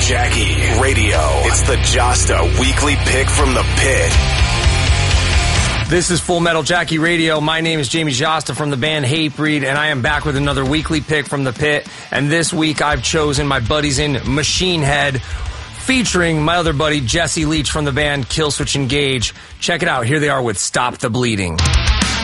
Jackie Radio. It's the Josta Weekly Pick from the Pit. This is Full Metal Jackie Radio. My name is Jamie Josta from the band Hatebreed, and I am back with another weekly pick from the pit. And this week I've chosen my buddies in Machine Head, featuring my other buddy Jesse Leach from the band Killswitch Engage. Check it out. Here they are with Stop the Bleeding.